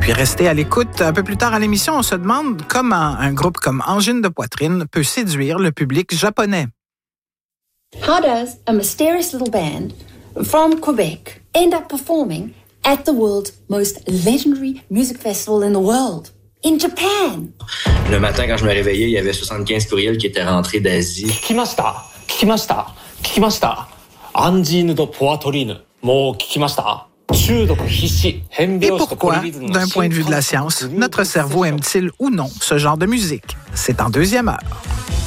Puis restez à l'écoute. Un peu plus tard à l'émission, on se demande comment un groupe comme Angine de Poitrine peut séduire le public japonais. How does a mysterious little band from Quebec end up performing at the world's most legendary music festival in the world, in Japan? Le matin, quand je me réveillais, il y avait 75 courriels qui étaient rentrés d'Asie. 聞きましたアンジーヌとポアトリーヌもう聞きました中毒必至変 Et 拍子とポリ pourquoi, リズムの d'un point de vue de la science, notre cerveau aime-t-il ou non ce genre de musique? C'est en deuxième heure.